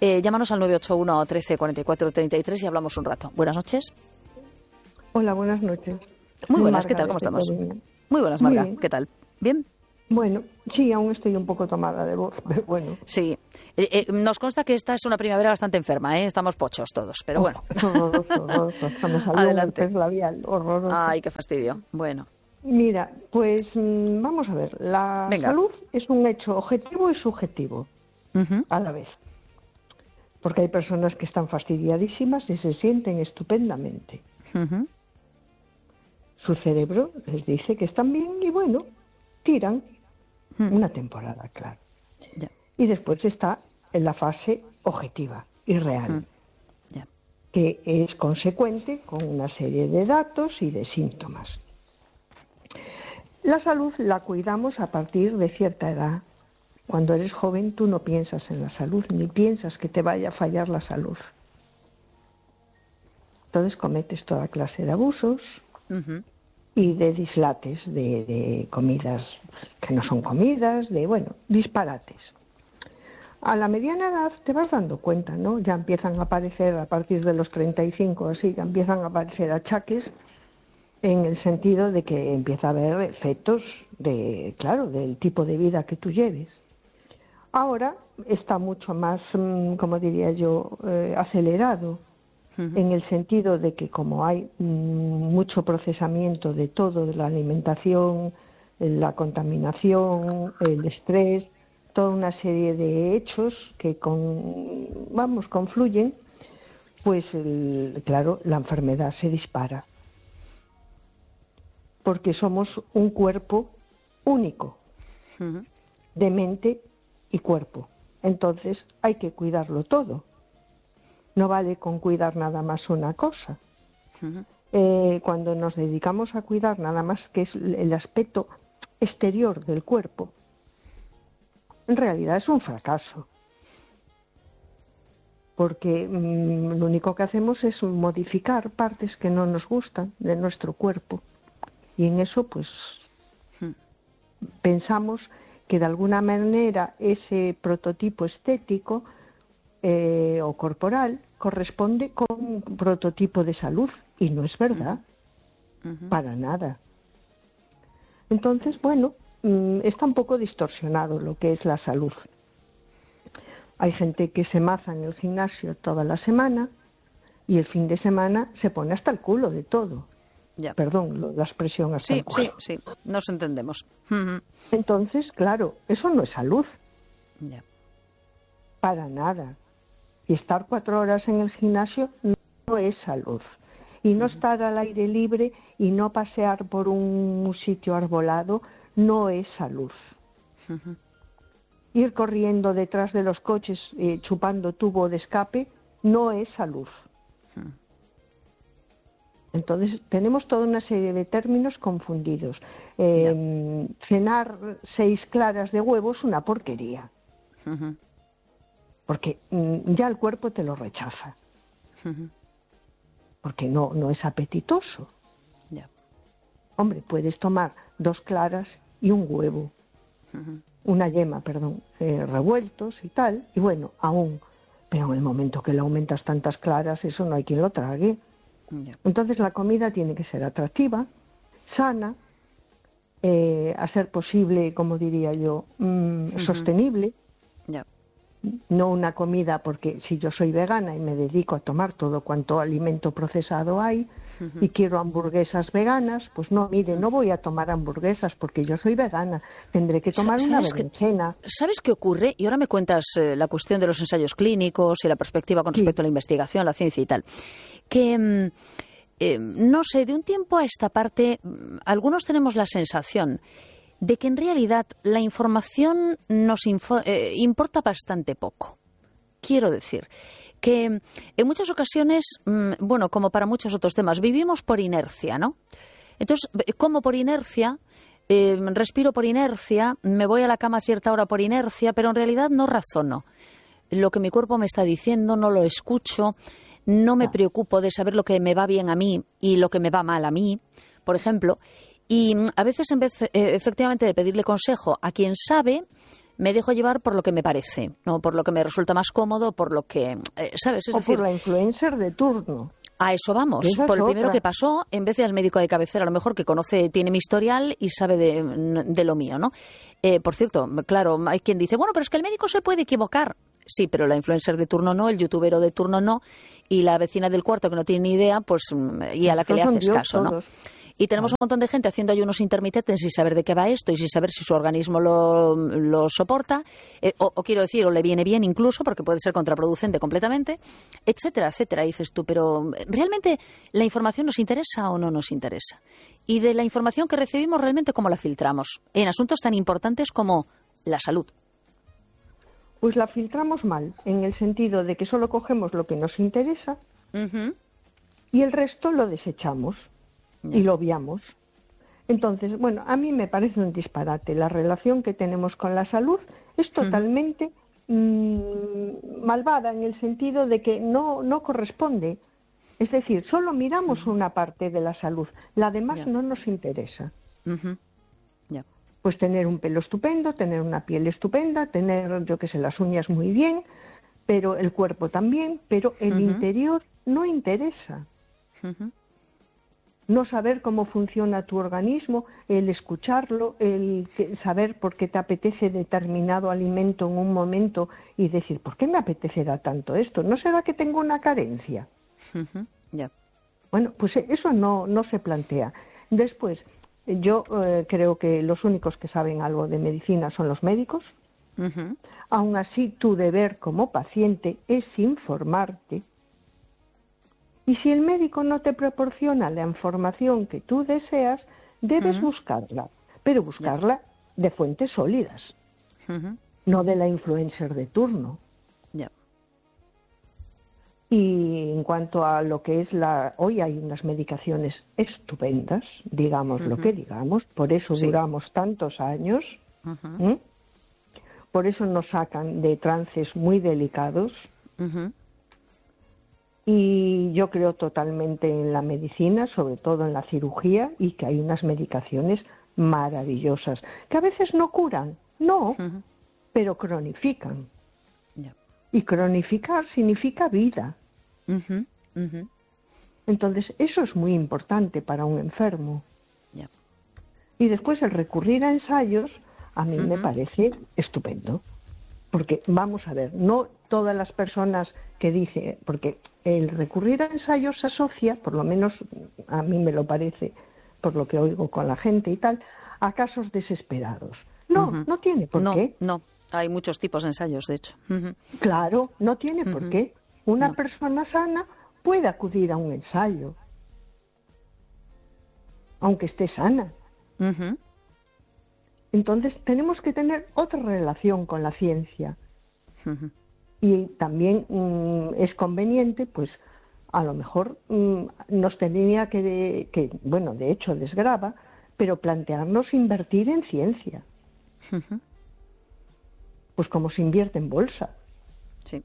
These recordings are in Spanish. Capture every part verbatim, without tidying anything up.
Eh, llámanos al nueve ocho uno, trece, cuarenta y cuatro, treinta y tres y hablamos un rato. Buenas noches. Hola, buenas noches. Muy Soy buenas, Marga ¿qué tal? ¿Cómo desde estamos? Coruña. Muy buenas, Muy Marga. bien. ¿Qué tal? ¿Bien? Bueno, sí, aún estoy un poco tomada de voz, pero bueno. Sí. Eh, eh, nos consta que esta es una primavera bastante enferma, ¿eh? Estamos pochos todos, pero Oh, bueno. es horroroso, horroroso. Hasta me salió un Adelante. herpes labial, horroroso. Ay, qué fastidio. Bueno. Mira, pues mm, vamos a ver. La Venga. salud es un hecho objetivo y subjetivo Ujú. a la vez. Porque hay personas que están fastidiadísimas y se sienten estupendamente. Ujú. Su cerebro les dice que están bien y bueno, tiran Mm. una temporada, claro. Ya. Y después está en la fase objetiva y real, Mm. Ya. que es consecuente con una serie de datos y de síntomas. La salud la cuidamos a partir de cierta edad. Cuando eres joven tú no piensas en la salud, ni piensas que te vaya a fallar la salud. Entonces cometes toda clase de abusos Ujú. y de dislates, de, de comidas que no son comidas, de, bueno, disparates. A la mediana edad te vas dando cuenta, ¿no? Ya empiezan a aparecer, a partir de los treinta y cinco, así, ya empiezan a aparecer achaques en el sentido de que empieza a haber efectos de, claro, del tipo de vida que tú lleves. Ahora está mucho más, mm, como diría yo, eh, acelerado, Ujú. en el sentido de que como hay mm, mucho procesamiento de todo, de la alimentación, la contaminación, el estrés, toda una serie de hechos que con, vamos, confluyen, pues el- claro, la enfermedad se dispara. Porque somos un cuerpo único, Ujú. de mente y cuerpo. Entonces hay que cuidarlo todo. No vale con cuidar nada más una cosa. Ujú. Eh, cuando nos dedicamos a cuidar nada más que es el aspecto exterior del cuerpo, en realidad es un fracaso. Porque mm, lo único que hacemos es modificar partes que no nos gustan de nuestro cuerpo. Y en eso, pues, Hmm. pensamos que de alguna manera ese prototipo estético eh, o corporal corresponde con un prototipo de salud. Y no es verdad, Ujú. para nada. Entonces, bueno, mm, está un poco distorsionado lo que es la salud. Hay gente que se maza en el gimnasio toda la semana y el fin de semana se pone hasta el culo de todo. Ya. Perdón, lo- la expresión hasta Sí, el culo. sí, sí. Nos entendemos. Ujú. Entonces, claro, eso no es salud, Ya. para nada. Y estar cuatro horas en el gimnasio no es salud. Y no estar al aire libre y no pasear por un sitio arbolado no es salud. Ujú. Ir corriendo detrás de los coches eh, chupando tubo de escape no es salud. Hmm. Entonces tenemos toda una serie de términos confundidos. Eh, cenar seis claras de huevo es una porquería, Ujú. porque mm, ya el cuerpo te lo rechaza, Ujú. porque no, no es apetitoso. Ya. Hombre, puedes tomar dos claras y un huevo, Ujú. una yema, perdón, eh, revueltos y tal, y bueno, aún, pero en el momento que le aumentas tantas claras, eso no hay quien lo trague. Ya. Entonces la comida tiene que ser atractiva, sana, eh, a ser posible, como diría yo, mm, Ujú. sostenible, Ya. no una comida, porque si yo soy vegana y me dedico a tomar todo cuanto alimento procesado hay y quiero hamburguesas veganas, pues no, mire, no voy a tomar hamburguesas porque yo soy vegana, tendré que tomar una ¿Sabes qué- berenjena. ¿Sabes qué ocurre? Y ahora me cuentas eh, la cuestión de los ensayos clínicos y la perspectiva con Sí. respecto a la investigación, la ciencia y tal. Que, mm, eh, no sé, de un tiempo a esta parte, mm, algunos tenemos la sensación de que en realidad la información nos info- eh, importa bastante poco. Quiero decir que mm, en muchas ocasiones, mm, bueno, como para muchos otros temas, vivimos por inercia, ¿no? Entonces, eh, como por inercia, eh, respiro por inercia, me voy a la cama a cierta hora por inercia, pero en realidad no razono. Lo que mi cuerpo me está diciendo, no lo escucho, no me preocupo de saber lo que me va bien a mí y lo que me va mal a mí, por ejemplo. Y mm, a veces, en vez, eh, efectivamente, de pedirle consejo a quien sabe, me dejo llevar por lo que me parece, no por lo que me resulta más cómodo, por lo que, eh, ¿sabes? Es o decir, por la influencer de turno. a eso vamos, Esa por es el primero otra. que pasó, en vez de al médico de cabecera, a lo mejor que conoce, tiene mi historial y sabe de, de lo mío, ¿no? Eh, por cierto, claro, hay quien dice, bueno, pero es que el médico se puede equivocar. Sí, pero la influencer de turno no, el youtubero de turno no, y la vecina del cuarto que no tiene ni idea, pues, y a la que Esos le son haces Dios caso, ¿no? todos. Y tenemos un montón de gente haciendo ayunos intermitentes sin saber de qué va esto y sin saber si su organismo lo, lo soporta, eh, o, o quiero decir, o le viene bien incluso, porque puede ser contraproducente completamente, etcétera, etcétera. Dices tú, pero ¿realmente la información nos interesa o no nos interesa? Y de la información que recibimos, ¿realmente cómo la filtramos? En asuntos tan importantes como la salud. Pues la filtramos mal, en el sentido de que solo cogemos lo que nos interesa Uh-huh. y el resto lo desechamos. Ya. Y lo obviamos. Entonces, bueno, a mí me parece un disparate. La relación que tenemos con la salud es totalmente mmm, malvada en el sentido de que no, no corresponde. Es decir, solo miramos una parte de la salud, la demás Ya. no nos interesa. Uh-huh. Ya. Pues tener un pelo estupendo, tener una piel estupenda, tener, yo qué sé, las uñas muy bien, pero el cuerpo también, pero el Uh-huh. interior no interesa. Uh-huh. No saber cómo funciona tu organismo, el escucharlo, el que- saber por qué te apetece determinado alimento en un momento y decir, ¿por qué me apetecerá tanto esto? ¿No será que tengo una carencia? Uh-huh. Ya. Bueno, pues eso no, no se plantea. Después, yo eh, creo que los únicos que saben algo de medicina son los médicos. Uh-huh. Aún así, tu deber como paciente es informarte. Y si el médico no te proporciona la información que tú deseas, debes Uh-huh. buscarla, pero buscarla de fuentes sólidas, Uh-huh. no de la influencer de turno. Ya. Y en cuanto a lo que es la... Hoy hay unas medicaciones estupendas, digamos lo Ujú. que digamos, por eso Sí. duramos tantos años, Uh-huh. ¿m? Por eso nos sacan de trances muy delicados. Uh-huh. Y yo creo totalmente en la medicina, sobre todo en la cirugía, y que hay unas medicaciones maravillosas, que a veces no curan, no, Uh-huh. pero cronifican. Ya. Y cronificar significa vida. Uh-huh. Uh-huh. Entonces, eso es muy importante para un enfermo. Ya. Y después el recurrir a ensayos, a mí me Ujú. parece estupendo. Porque, vamos a ver, no todas las personas que dicen, porque el recurrir a ensayos se asocia, por lo menos a mí me lo parece, por lo que oigo con la gente y tal, a casos desesperados. No, Ujú. no tiene por no, qué. No, hay muchos tipos de ensayos, de hecho. Ujú. Claro, no tiene por Ujú. qué. Una No. persona sana puede acudir a un ensayo, aunque esté sana. Ujú. Entonces tenemos que tener otra relación con la ciencia. Ujú. Y también mm, es conveniente, pues a lo mejor mm, nos tendría que, de- que, bueno, de hecho desgrava, pero plantearnos invertir en ciencia, Ujú. pues como se invierte en bolsa, Sí.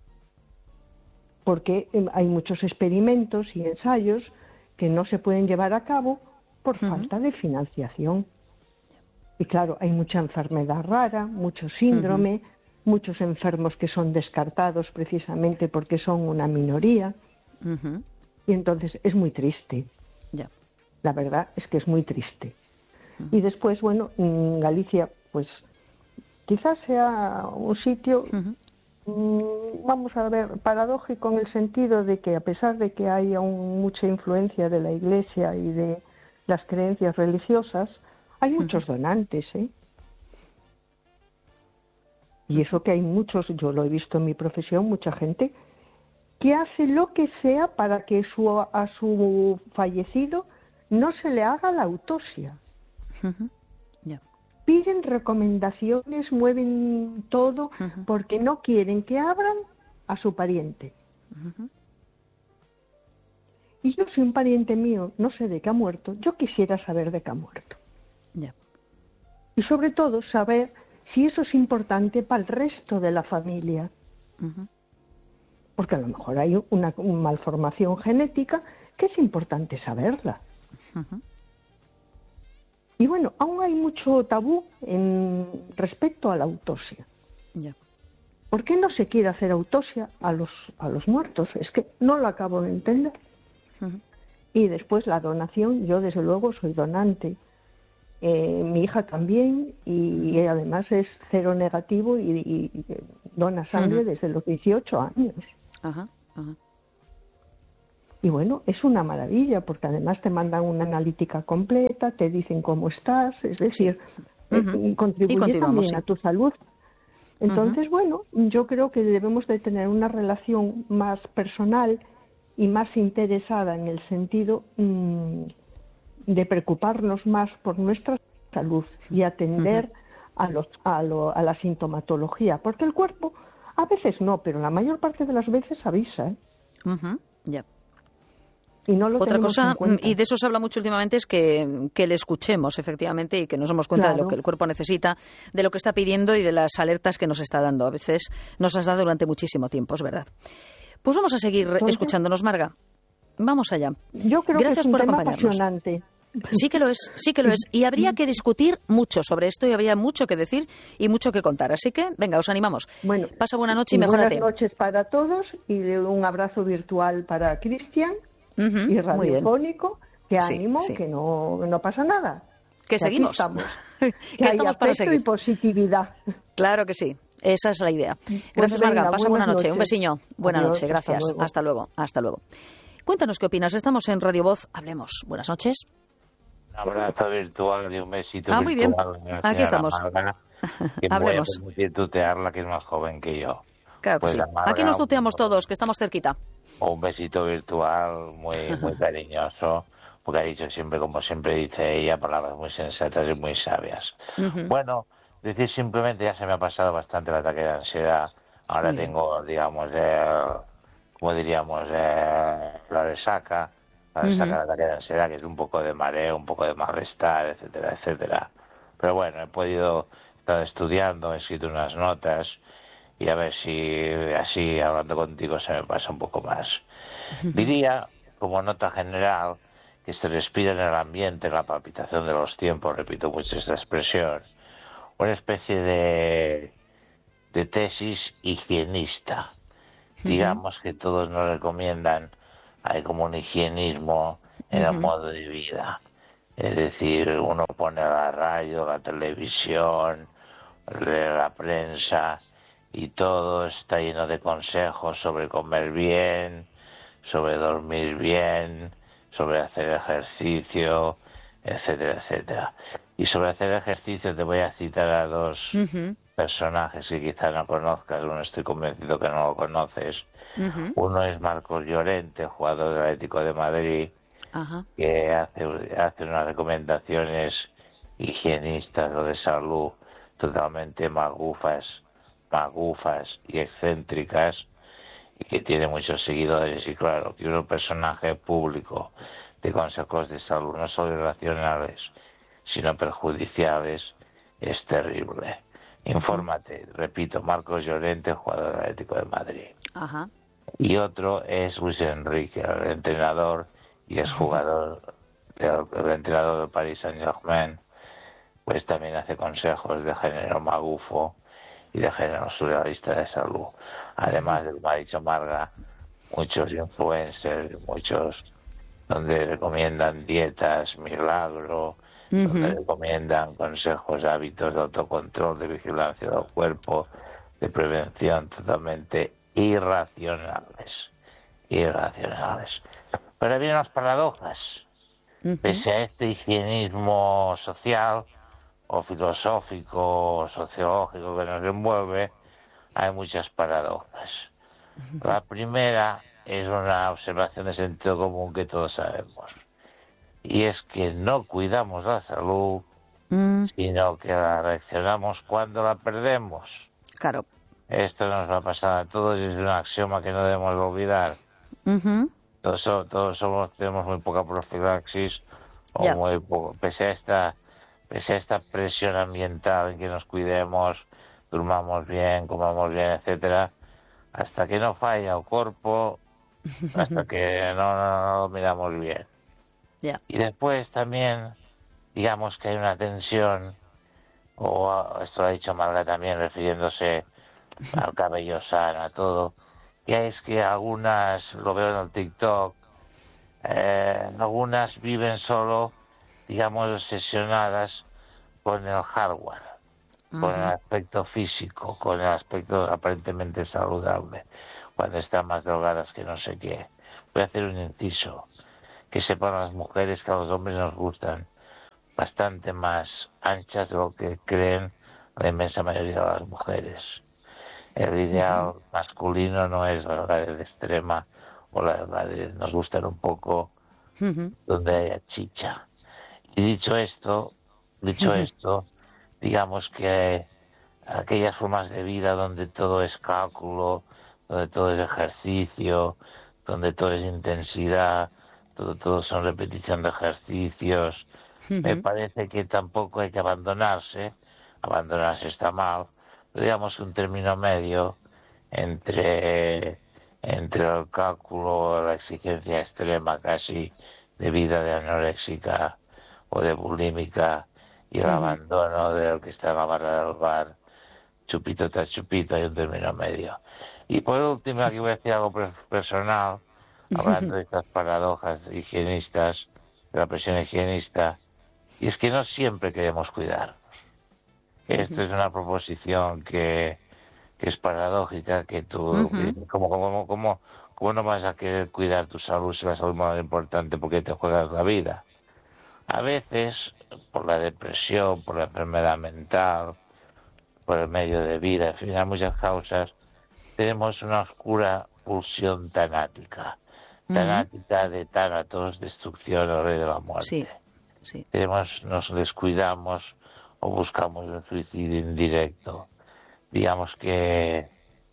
porque eh, hay muchos experimentos y ensayos que no se pueden llevar a cabo por Ujú. falta de financiación. Y claro, hay mucha enfermedad rara, mucho síndrome, muchos enfermos que son descartados precisamente porque son una minoría. Ujú. Y entonces es muy triste. Ya. La verdad es que es muy triste. Y después, bueno, mm, Galicia, pues quizás sea un sitio, Ujú. mm, vamos a ver, paradójico en el sentido de que a pesar de que hay aún mucha influencia de la Iglesia y de las creencias religiosas, hay muchos donantes, ¿eh? Y eso que hay muchos, yo lo he visto en mi profesión, mucha gente que hace lo que sea para que su, a su fallecido no se le haga la autopsia. Ujú. Ya. Piden recomendaciones, mueven todo Ujú. porque no quieren que abran a su pariente. Ujú. Y yo, si un pariente mío no sé de qué ha muerto, yo quisiera saber de qué ha muerto. Ya. Y sobre todo saber si eso es importante para el resto de la familia. Ujú. Porque a lo mejor hay una, una malformación genética que es importante saberla. Ujú. Y bueno, aún hay mucho tabú en respecto a la autopsia. Ya. ¿Por qué no se quiere hacer autopsia a los, a los muertos? Es que no lo acabo de entender. Uh-huh. Y después la donación, yo desde luego soy donante. Eh, mi hija también, y, y además es cero negativo y, y, y dona sangre uh-huh. desde los dieciocho años. Ajá, ajá. Y bueno, es una maravilla, porque además te mandan una analítica completa, te dicen cómo estás, es decir, sí. uh-huh. eh, contribuye también sí. a tu salud. Entonces, uh-huh. bueno, yo creo que debemos de tener una relación más personal y más interesada en el sentido mmm, de preocuparnos más por nuestra salud y atender uh-huh. a, los, a, lo, a la sintomatología, porque el cuerpo a veces no, pero la mayor parte de las veces avisa. ¿eh? Uh-huh. Ya. Y no lo Otra cosa, y de eso se habla mucho últimamente, es que, que le escuchemos, efectivamente, y que nos demos cuenta claro. de lo que el cuerpo necesita, de lo que está pidiendo y de las alertas que nos está dando. A veces nos has dado durante muchísimo tiempo, es verdad. Pues vamos a seguir Entonces, escuchándonos, Marga. Vamos allá. Yo creo Gracias que es un por tema acompañarnos. Apasionante. Sí que lo es, sí que lo es. Y habría que discutir mucho sobre esto y habría mucho que decir y mucho que contar. Así que, venga, os animamos. Bueno, pasa buena noche y mejórate. Buenas noches para todos y un abrazo virtual para Cristian. Uh-huh, y radiofónico, que ánimo, sí, sí. que no, no pasa nada. Que, que seguimos. Estamos. que, que estamos para seguir. Y positividad. Claro que sí, esa es la idea. Gracias, pues venga, Marga. Pasa buena noche. noches. Un besiño. Buena Adiós, noche, gracias. Hasta luego. hasta luego. Hasta luego. Cuéntanos qué opinas. Estamos en Radio Voz. Hablemos. Buenas noches. Un abrazo virtual y un besito ah, muy virtual. Bien. Aquí estamos. Marga, que Hablemos. Me voy a permitir tutearla, que es más joven que yo. Claro que pues sí. Marga, Aquí nos tuteamos un, todos, que estamos cerquita. Un besito virtual muy muy cariñoso, porque ha dicho siempre, como siempre dice ella, palabras muy sensatas y muy sabias. Uh-huh. Bueno, decir simplemente, ya se me ha pasado bastante el ataque de ansiedad. Ahora Bien. tengo, digamos, eh, como diríamos, eh, la resaca, la resaca uh-huh. del ataque de ansiedad, que es un poco de mareo, un poco de malestar, etcétera, etcétera. Pero bueno, he podido estar estudiando, he escrito unas notas, y a ver si así hablando contigo se me pasa un poco más. Diría, como nota general, que se respira en el ambiente, en la palpitación de los tiempos, repito mucho esta expresión, una especie de, de tesis higienista. Uh-huh. Digamos que todos nos recomiendan, hay como un higienismo en uh-huh. el modo de vida. Es decir, uno pone la radio, la televisión, la prensa, y todo está lleno de consejos sobre comer bien, sobre dormir bien, sobre hacer ejercicio, etcétera, etcétera. Y sobre hacer ejercicio te voy a citar a dos uh-huh. personajes que quizá no conozcas, uno estoy convencido que no lo conoces. Uh-huh. Uno es Marcos Llorente, jugador del Atlético de Madrid, uh-huh. que hace, hace unas recomendaciones higienistas o de salud totalmente magufas, magufas y excéntricas, y que tiene muchos seguidores. Y claro, que un personaje público de consejos de salud no solo irracionales sino perjudiciales es terrible. Infórmate, repito, Marcos Llorente, jugador del Atlético de Madrid. Ajá. Y otro es Luis Enrique, el entrenador y es jugador del, el entrenador del Paris Saint-Germain, pues también hace consejos de género magufo y de género surrealista de salud. Además, como ha dicho Marga, muchos influencers, muchos donde recomiendan dietas, milagro, uh-huh. donde recomiendan consejos, hábitos de autocontrol, de vigilancia del cuerpo, de prevención, totalmente irracionales, irracionales. Pero vienen las paradojas. Uh-huh. Pese a este higienismo social o filosófico o sociológico que nos envuelve, hay muchas paradojas. Uh-huh. La primera es una observación de sentido común que todos sabemos, y es que no cuidamos la salud, uh-huh. sino que la reaccionamos cuando la perdemos. Claro. Esto nos va a pasar a todos y es un axioma que no debemos olvidar. Uh-huh. Todos, todos somos, tenemos muy poca profilaxis, o yeah. muy poco, pese a esta pese a esta presión ambiental en que nos cuidemos, durmamos bien, comamos bien, etcétera, hasta que no falla el cuerpo, hasta que no, no, no lo miramos bien. Yeah. Y después también digamos que hay una tensión, o esto lo ha dicho Marga también refiriéndose al cabello sano, a todo, que es que algunas, lo veo en el TikTok, eh, algunas viven solo, digamos, obsesionadas con el hardware, uh-huh. con el aspecto físico, con el aspecto aparentemente saludable, cuando están más drogadas que no sé qué. Voy a hacer un inciso, que sepan las mujeres que a los hombres nos gustan bastante más anchas de lo que creen la inmensa mayoría de las mujeres. El ideal uh-huh. masculino no es la de extrema o la, la de nos gustan un poco uh-huh. donde haya chicha. Y dicho esto, dicho uh-huh. esto, digamos que aquellas formas de vida donde todo es cálculo, donde todo es ejercicio, donde todo es intensidad, todo, todo son repetición de ejercicios, uh-huh. me parece que tampoco hay que abandonarse, abandonarse está mal, pero digamos que un término medio entre, entre el cálculo, la exigencia extrema casi de vida de anoréxica o de bulímica y el uh-huh. abandono del que está en la barra del bar, chupito tras chupito, hay un término medio. Y por último, aquí voy a decir algo personal, hablando de estas paradojas higienistas, de la presión higienista, y es que no siempre queremos cuidarnos. Esto es una proposición que, que es paradójica, que tú, uh-huh. como, como, como, como no vas a querer cuidar tu salud si la salud es más importante porque te juegas la vida. A veces, por la depresión, por la enfermedad mental, por el medio de vida, en fin, hay muchas causas, tenemos una oscura pulsión tanática. Tanática uh-huh. de tánatos, destrucción o rey de la muerte. Sí, sí. Tenemos, nos descuidamos o buscamos un suicidio indirecto. Digamos que,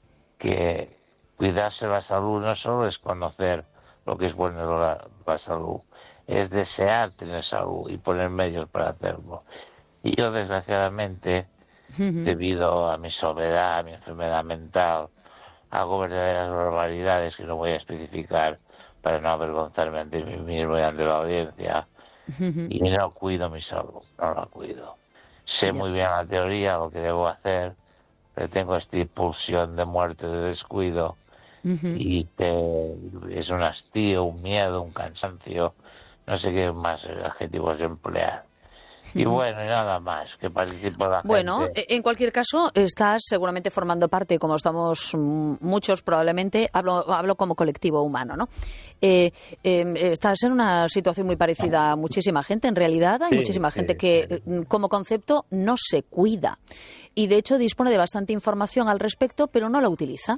que cuidarse la salud no solo es conocer lo que es bueno de la, la salud, es desear tener salud y poner medios para hacerlo. Y yo, desgraciadamente, uh-huh. debido a mi soledad, a mi enfermedad mental, hago verdaderas barbaridades que no voy a especificar para no avergonzarme ante mí mismo y ante la audiencia, uh-huh. y no cuido mi salud, no la cuido. Sé yeah. muy bien la teoría, lo que debo hacer, pero tengo esta impulsión de muerte, de descuido, uh-huh. y te, es un hastío, un miedo, un cansancio, no sé qué más adjetivos emplear. Y bueno, y nada más, que participo la bueno, gente. Bueno, en cualquier caso, estás seguramente formando parte, como estamos muchos probablemente, hablo, hablo como colectivo humano, ¿no? Eh, eh, estás en una situación muy parecida a muchísima gente, en realidad hay sí, muchísima sí, gente que sí. como concepto no se cuida y de hecho dispone de bastante información al respecto, pero no la utiliza.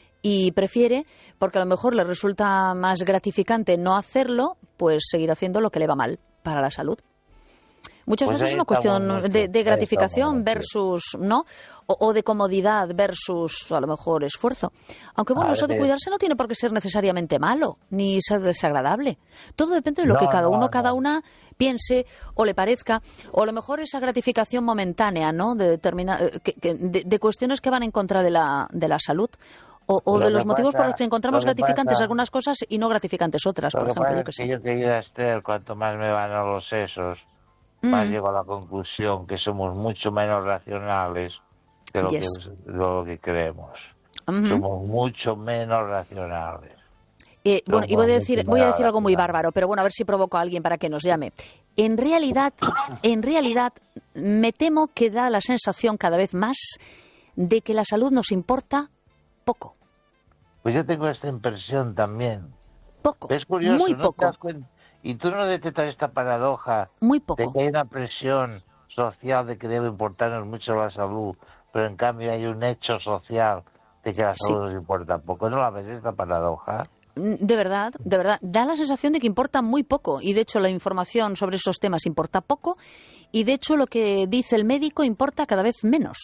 Y prefiere, porque a lo mejor le resulta más gratificante no hacerlo, pues seguir haciendo lo que le va mal para la salud. Muchas pues veces es una cuestión de, de gratificación versus, ¿no? O, o de comodidad versus, a lo mejor, esfuerzo. Aunque, bueno, eso de cuidarse no tiene por qué ser necesariamente malo, ni ser desagradable. Todo depende de lo no, que cada uno, no, cada no. una piense o le parezca. O a lo mejor esa gratificación momentánea, ¿no? De, determina, que, que, de, de cuestiones que van en contra de la, de la salud. O, o de los motivos pasa, por los que encontramos que gratificantes pasa, algunas cosas y no gratificantes otras, por ejemplo. Yo que sé. Yo, querida Esther, cuanto más me van a los sesos, más mm. llego a la conclusión que somos mucho menos racionales de lo, yes. que, de lo que creemos. Uh-huh. Somos mucho menos racionales. Eh, bueno, y voy a decir, voy a decir algo muy bárbaro, pero bueno, a ver si provoco a alguien para que nos llame. En realidad, en realidad, me temo que da la sensación cada vez más de que la salud nos importa poco. Pues yo tengo esta impresión también. Poco, es curioso, muy ¿no poco. Te das cuenta? Y tú no detectas esta paradoja muy poco. de que hay una presión social de que debe importarnos mucho la salud, pero en cambio hay un hecho social de que la salud sí. nos importa poco. ¿No la ves esta paradoja? De verdad, de verdad. Da la sensación de que importa muy poco y de hecho la información sobre esos temas importa poco y de hecho lo que dice el médico importa cada vez menos.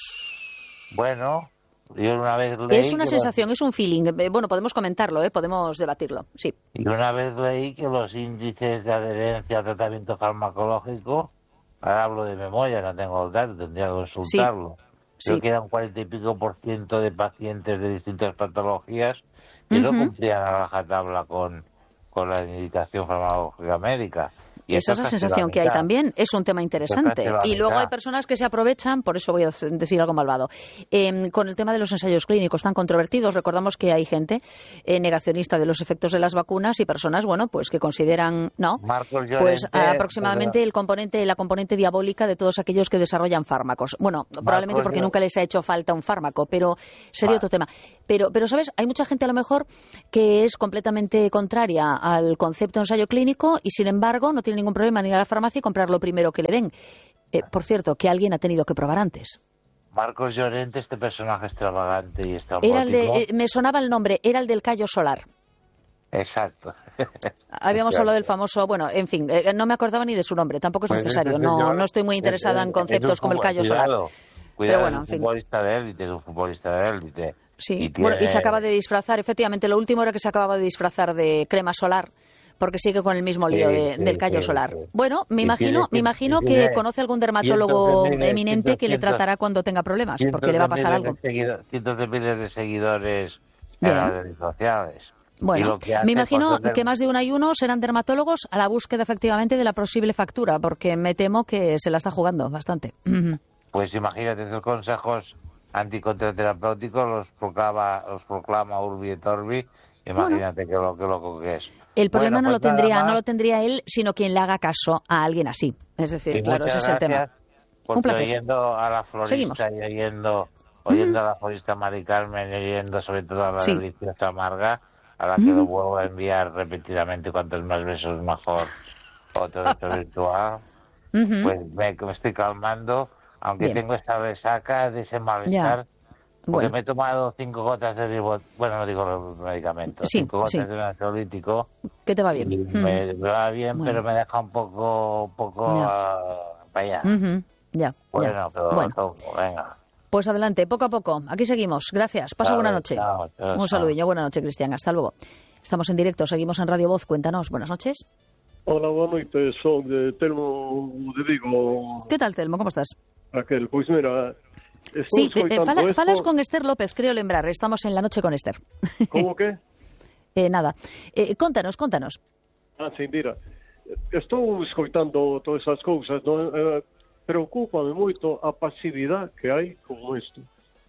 Bueno... Yo una vez leí es una sensación, los... es un feeling. Bueno, podemos comentarlo, ¿eh? Podemos debatirlo, sí. Y una vez leí que los índices de adherencia al tratamiento farmacológico, ahora hablo de memoria, no tengo el dato, tendría que consultarlo. Sí. Creo sí. que eran cuarenta y pico por ciento de pacientes de distintas patologías que uh-huh. no cumplían a rajatabla con, con la indicación farmacológica médica. Y esa es la sensación que hay también. Es un tema interesante. Y luego hay personas que se aprovechan, por eso voy a decir algo malvado, eh, con el tema de los ensayos clínicos tan controvertidos. Recordamos que hay gente eh, negacionista de los efectos de las vacunas y personas, bueno, pues que consideran, no, Marcos Llorente, pues aproximadamente el componente, la componente diabólica de todos aquellos que desarrollan fármacos. Bueno, Marcos probablemente porque Llorente. Nunca les ha hecho falta un fármaco, pero sería vale. otro tema. Pero, pero, ¿sabes? Hay mucha gente a lo mejor que es completamente contraria al concepto de ensayo clínico y, sin embargo, no tiene ningún problema en ir a la farmacia y comprar lo primero que le den. Eh, por cierto, que alguien ha tenido que probar antes. Marcos Llorente, este personaje extravagante y era el de, eh, me sonaba el nombre, era el del callo solar. Exacto. Habíamos hablado del famoso, bueno, en fin, eh, no me acordaba ni de su nombre, tampoco es pues necesario, no, señor, no estoy muy interesada es, en conceptos como el callo solar. Cuidado, cuidado, pero bueno, en fin. Es un futbolista de élite, es un futbolista de élite. Sí, y, tiene... bueno, y se acaba de disfrazar, efectivamente, lo último era que se acababa de disfrazar de crema solar, porque sigue con el mismo lío de, sí, del callo sí, solar. Sí. Bueno, me imagino, tiene, me imagino que tiene, conoce algún dermatólogo cientos, eminente cientos, que le tratará cuando tenga problemas, porque le va a pasar algo. Seguidor, cientos de miles de seguidores en las redes sociales. Bueno, me imagino tener... que más de uno y uno serán dermatólogos a la búsqueda efectivamente de la posible factura, porque me temo que se la está jugando bastante. Pues imagínate, esos consejos anticontraterapéuticos los proclama, los proclama Urbi et Orbi. Imagínate bueno. qué loco que es. El problema bueno, pues no lo tendría no lo tendría él, sino quien le haga caso a alguien así. Es decir, y claro, ese es el tema. Un placer. Oyendo a la florista Seguimos. y oyendo, oyendo mm. a la florista Mari Carmen y oyendo sobre todo a la sí. deliciosa Marga, a la que mm. lo vuelvo a enviar repetidamente, cuantos más besos mejor, otro beso virtual, mm-hmm. pues me, me estoy calmando, aunque Bien. tengo esta resaca de ese malestar. Ya. Porque bueno. me he tomado cinco gotas de ribot... Bueno, no digo los medicamentos. Sí, cinco gotas sí. de ansiolítico. ¿Qué te va bien? Y mm. me, me va bien, bueno. pero me deja un poco... Un poco ya. Uh, para allá. Uh-huh. Ya. Bueno, ya. pero bueno. todo, venga. Pues adelante, poco a poco. Aquí seguimos. Gracias. Pasa chao, buena noche. Chao, chao, un saludillo. Buena noche, Cristian. Hasta luego. Estamos en directo. Seguimos en Radio Voz. Cuéntanos. Buenas noches. Hola, buenas noches. Soy de Telmo de Vigo. ¿Qué tal, Telmo? ¿Cómo estás? Raquel, pues mira... Sí, eh, fala, esto... falas con Esther López, creo lembrar. Estamos en la noche con Esther. ¿Cómo qué? eh, nada. Eh, contanos, contanos. Ah, sí, mira. Estou escoitando todas esas cousas, non? Eh, preocúpame moito a pasividade que hai como isto.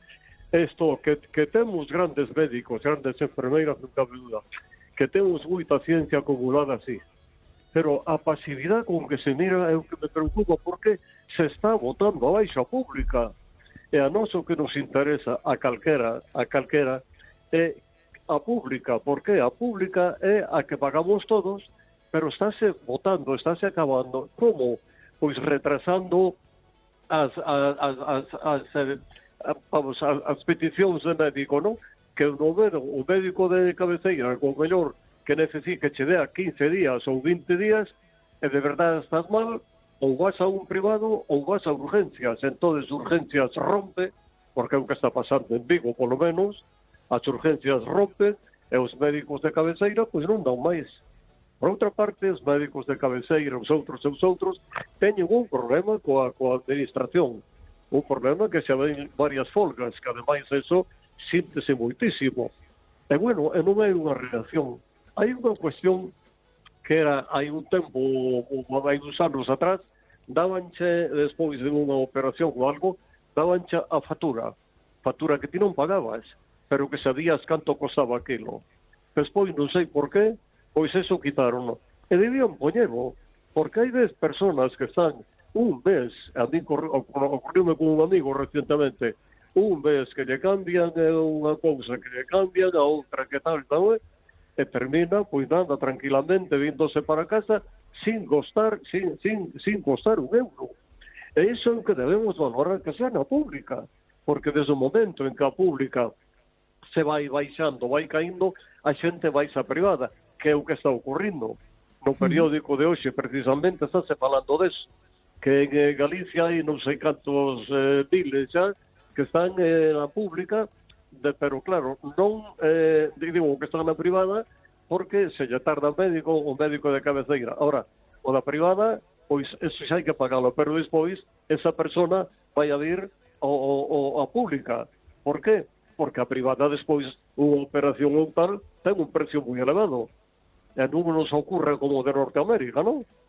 Isto, que, que temos grandes médicos, grandes enfermeiras, non cabe duda, que temos moita ciencia acumulada así. Pero a pasividade con que se mira é o que me preocupa, porque se está botando a baixa pública. E a nós o que nos interesa a calquera, a calquera é a pública, porque a pública é a que pagamos todos, pero estáse botando, estáse acabando, como? Pois retrasando as, as, as, as, as, vamos, as, as peticións de médico, non? Que o médico, o médico de cabeceira, con mellor que necesite que che dea quince días ou vinte días, e de verdade estás mal, ou vas a un privado ou vas a urgencias. Entonces urgencias rompe, porque é o que está pasando en Vigo, polo menos, as urgencias rompen e os médicos de cabeceira pois non dan máis. Por outra parte, os médicos de cabeceira, os outros e os outros, teñen un problema coa, coa administración. Un problema que se ven varias folgas, que ademais eso síntese moitísimo. E bueno, e non hai unha relación. Hai unha cuestión que era, hai un tempo, hai uns anos atrás, dabanche, despois de unha operación ou algo, dabanche a factura, factura que ti non pagabas, pero que sabías canto costaba aquilo. Despois, non sei por qué, pois eso quitaron. E debían poñerlo, porque hai dez personas que están un mes, a mí ocurriume con un amigo recientemente, un mes que lle cambian unha cousa, que lle cambian a outra, que tal, tal, e termina, pois nada, tranquilamente, víndose para casa, sin costar, sin, sin, sin costar un euro. E iso é o que debemos valorar que sea na pública, porque desde o momento en que a pública se vai baixando, vai caindo, a xente vai a privada, que é o que está ocurrindo. No periódico de hoxe, precisamente, estáse falando deso, que en Galicia hai non sei cantos eh, miles xa, que están eh, na pública, de, pero claro, non eh, digo que están na privada porque se lle tarda o médico o médico de cabeceira. Ahora, o da privada, pois eso xa hai que pagalo, pero despois esa persona vai a vir ao, ao, a pública. Por qué? Porque a privada despois unha operación ou tal ten un precio moi elevado. E non nos ocurre como de Norteamérica, non?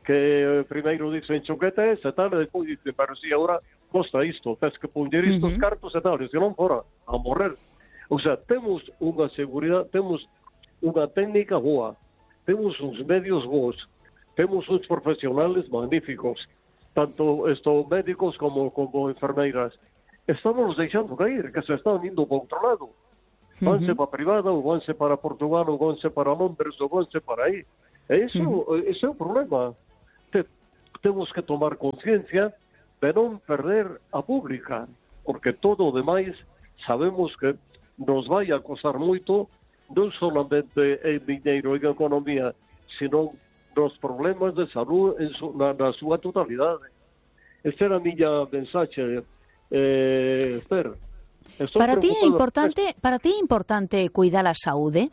que primeiro dicen choquete, e tal, e despois dicen, pero si agora costa isto, tens que poñer estos uh -huh. cartos e tal, e se non fora a morrer. O sea, temos unha seguridade, temos unha técnica boa, temos uns medios bons, temos uns profesionales magníficos, tanto estos médicos como, como enfermeiras. Estamos deixando cair, que se están indo para outro lado. Vanse uh -huh. para privada, ou vanse para Portugal, ou vanse para Londres, ou vanse para aí. E iso, uh -huh. ese é o problema. Te, temos que tomar conciencia de non perder a pública, porque todo o demais sabemos que nos vai a costar moito, non solamente en diñeiro e en economía, sino nos problemas de salud en su, na, na súa totalidade. Esta era a miña mensaxe, eh, Esther. Para ti é importante, para ti é importante cuidar a saúde?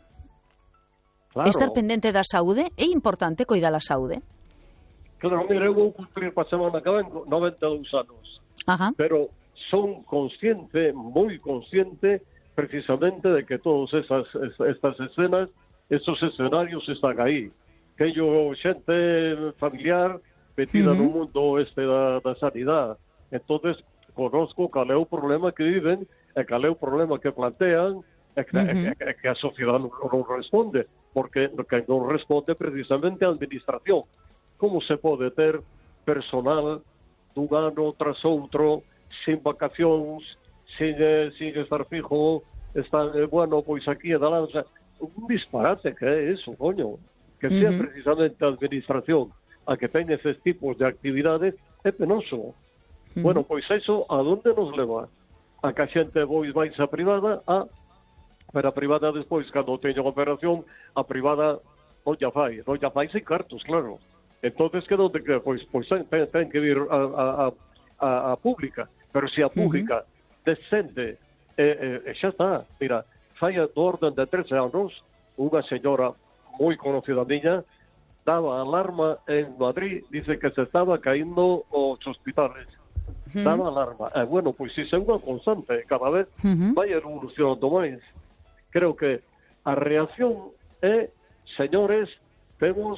Claro. Estar pendente da saúde? É importante cuidar a saúde? Claro, mira, eu vou cumprir para a semana que ven noventa e dous anos. Ajá. Pero son consciente, moi consciente, precisamente de que todas esas, estas escenas, estos escenarios están aí. Que yo, xente familiar, metida uh -huh. no mundo este da, da sanidade. Entonces, conozco cal é o problema que viven, e cal é o problema que plantean, e que, uh -huh. e, e que a sociedade non, non responde, porque que non responde precisamente a administración. Como se pode ter personal dun ano tras outro, sin vacacións, sin, eh, sin estar fijo, están, eh, bueno, pois aquí e da lanza, un disparate que é eso, coño, que sea uh -huh. precisamente a administración a que ten eses tipos de actividades, é penoso. Uh -huh. Bueno, pois eso, a donde nos leva? A que a xente pois vais a privada, a, pero a privada despois, cando teña operación, a privada non ya fai, non ya fai sin cartos, claro. Entonces, que donde que pois, pois ten, ten que vir a, a, a, a pública, pero se si a pública uh -huh. descende, e, e, e xa está, mira, fai do orden de trece anos, unha señora moi conocida miña, daba alarma en Madrid, dice que se estaba caindo os hospitales, uh -huh. daba alarma, e bueno, pois si é unha constante, cada vez uh -huh. vai evolucionando máis. Creo que a reacción é, señores, temos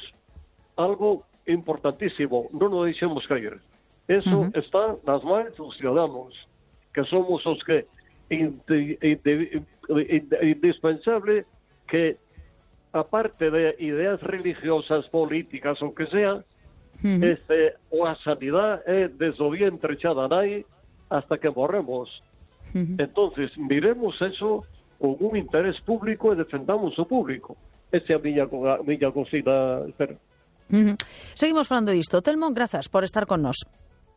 algo importantísimo, non o deixemos caer. Eso uh -huh. está nas mãos dos ciudadanos, que somos os que indi, indi, indi, indispensable que, aparte de ideas religiosas, políticas, o que sea, uh -huh. este, a sanidade é desde o vientre xa da nai hasta que morremos. Uh -huh. Entonces, miremos eso con un interés público e defendamos o público. Esa é a miña, a miña cocina, espera. Uh -huh. Seguimos falando disto. Telmo, grazas por estar con nós.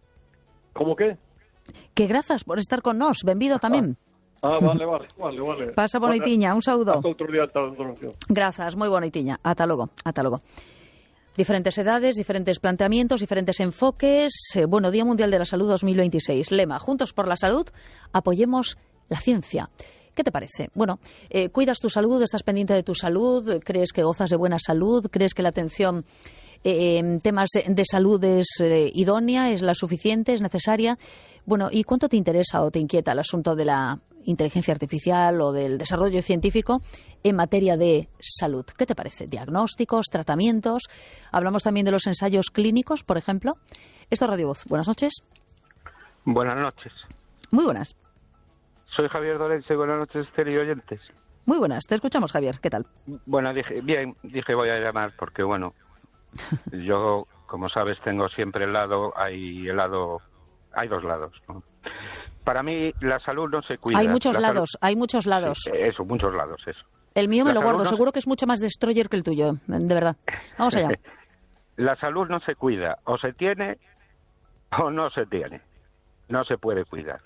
Como que? Que grazas por estar con nós. Benvido tamén. Ah, ah vale, vale, vale, vale. Pasa boa noitiña, un saúdo. Hasta outro día, ata Grazas, moi boa noitiña. Ata logo, ata logo. Diferentes edades, diferentes planteamientos, diferentes enfoques. Eh, bueno, Día Mundial de la Salud dos mil veintiséis. Lema, Juntos por la Salud, apoyemos la ciencia. ¿Qué te parece? Bueno, eh, ¿cuidas tu salud? ¿Estás pendiente de tu salud? ¿Crees que gozas de buena salud? ¿Crees que la atención eh, en temas de salud es eh, idónea, es la suficiente, es necesaria? Bueno, ¿y cuánto te interesa o te inquieta el asunto de la inteligencia artificial o del desarrollo científico en materia de salud? ¿Qué te parece? ¿Diagnósticos, tratamientos? Hablamos también de los ensayos clínicos, por ejemplo. Esto es Radio Voz. Buenas noches. Buenas noches. Muy buenas. Soy Javier Dolense, buenas noches, Esther y oyentes. Muy buenas, te escuchamos, Javier, ¿qué tal? Bueno, dije, bien, dije voy a llamar porque, bueno, yo, como sabes, tengo siempre el lado, hay el lado, hay dos lados, ¿no? Para mí, la salud no se cuida. Hay muchos la lados, salud... hay muchos lados. Sí, eso, muchos lados, eso. El mío me la lo guardo, no... seguro que es mucho más destroyer que el tuyo, de verdad. Vamos allá. La salud no se cuida, o se tiene o no se tiene. No se puede cuidar.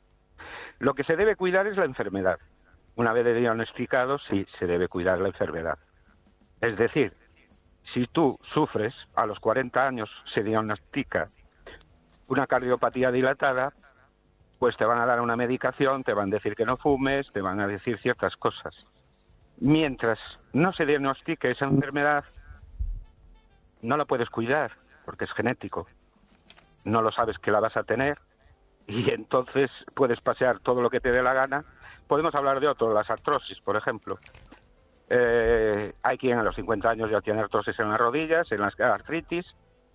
Lo que se debe cuidar es la enfermedad. Una vez diagnosticado, sí, se debe cuidar la enfermedad. Es decir, si tú sufres, a los cuarenta años se diagnostica una cardiopatía dilatada, pues te van a dar una medicación, te van a decir que no fumes, te van a decir ciertas cosas. Mientras no se diagnostique esa enfermedad, no la puedes cuidar, porque es genético. No lo sabes que la vas a tener, y entonces puedes pasear todo lo que te dé la gana. Podemos hablar de otro, las artrosis, por ejemplo. Eh, hay quien a los cincuenta años ya tiene artrosis en las rodillas, en las artritis,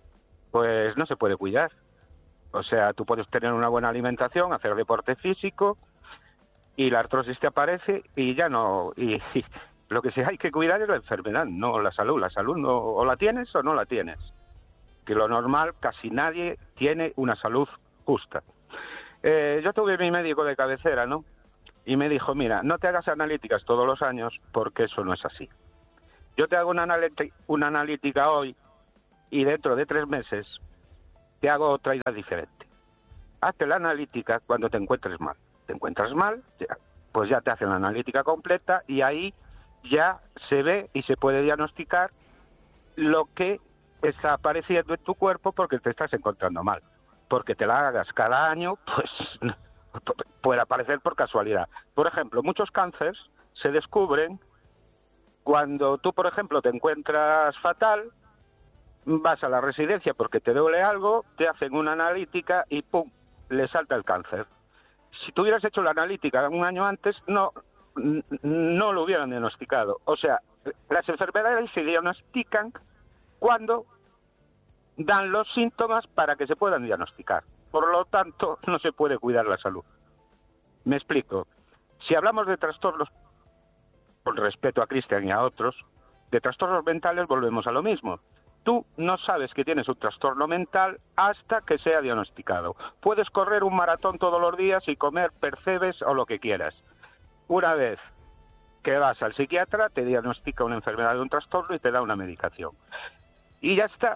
pues no se puede cuidar. O sea, tú puedes tener una buena alimentación, hacer deporte físico y la artrosis te aparece y ya no... Y, y lo que sí hay que cuidar es la enfermedad, no la salud. La salud no, o la tienes o no la tienes. Que lo normal, casi nadie tiene una salud justa. Eh, yo tuve mi médico de cabecera, ¿no? Y me dijo, mira, no te hagas analíticas todos los años porque eso no es así. Yo te hago una, analítica, una analítica hoy y dentro de tres meses te hago otra idea diferente. Hazte la analítica cuando te encuentres mal. Te encuentras mal, ya, pues ya te hacen la analítica completa y ahí ya se ve y se puede diagnosticar lo que está apareciendo en tu cuerpo porque te estás encontrando mal. Porque te la hagas cada año, pues puede aparecer por casualidad. Por ejemplo, muchos cánceres se descubren cuando tú, por ejemplo, te encuentras fatal, vas a la residencia porque te duele algo, te hacen una analítica y ¡pum!, le salta el cáncer. Si tú hubieras hecho la analítica un año antes, no, no lo hubieran diagnosticado. O sea, las enfermedades se diagnostican cuando dan los síntomas para que se puedan diagnosticar. Por lo tanto, no se puede cuidar la salud. Me explico. Si hablamos de trastornos, con respeto a Cristian y a otros, de trastornos mentales volvemos a lo mismo. Tú no sabes que tienes un trastorno mental hasta que sea diagnosticado. Puedes correr un maratón todos los días y comer percebes o lo que quieras. Una vez que vas al psiquiatra, te diagnostica una enfermedad de un trastorno y te da una medicación. Y ya está.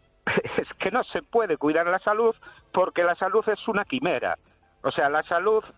Es que no se puede cuidar la salud porque la salud es una quimera. O sea, la salud